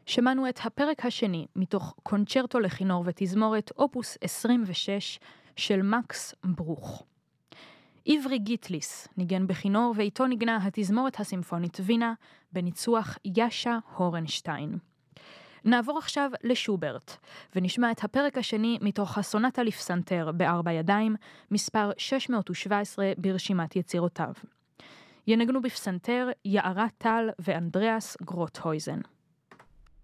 שמענו את הפרק השני מתוך קונצ'רטו לכינור ותזמורת אופוס 26 של מקס ברוך. עברי גיטליס ניגן בכינור ואיתו נגנה התזמורת הסימפונית וינה בניצוח יאשה הורנשטיין. נעבור עכשיו לשוברט ונשמע את הפרק השני מתוך הסונטה לפסנתר בארבע ידיים מספר 617 ברשימת יצירותיו. ינגנו בפסנתר יערה טל ואנדריאס גרוטהויזן.